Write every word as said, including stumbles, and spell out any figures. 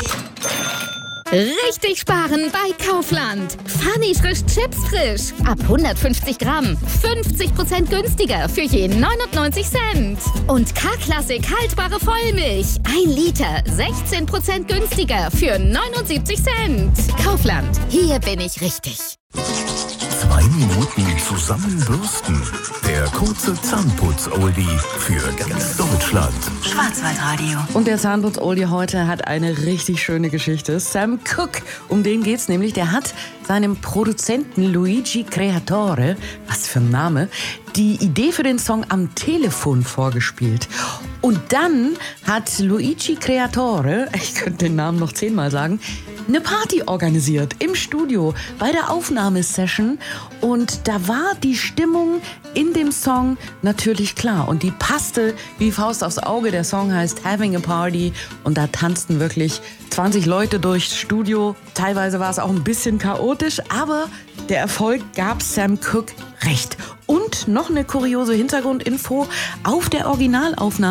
Richtig sparen bei Kaufland. Funny frisch Chips frisch. Ab hundertfünfzig Gramm. fünfzig Prozent günstiger für je neunundneunzig Cent. Und K-Klassik haltbare Vollmilch. ein Liter. sechzehn Prozent günstiger für neunundsiebzig Cent. Kaufland. Hier bin ich richtig. Zwei Minuten zusammenbürsten. Der kurze Zahnputz-Oldie für ganz Deutschland. Schwarzwaldradio. Und der Zahnputz-Oldie heute hat eine richtig schöne Geschichte. Sam Cooke, um den geht's nämlich. Der hat seinem Produzenten Luigi Creatore, was für ein Name, die Idee für den Song am Telefon vorgespielt. Und dann hat Luigi Creatore, ich könnte den Namen noch zehnmal sagen, eine Party organisiert im Studio bei der Aufnahmesession. Und da war die Stimmung in dem Song natürlich klar. Und die passte wie Faust aufs Auge. Der Song heißt Having a Party. Und da tanzten wirklich zwanzig Leute durchs Studio. Teilweise war es auch ein bisschen chaotisch, aber der Erfolg gab Sam Cooke recht. Und noch eine kuriose Hintergrundinfo: Auf der Originalaufnahme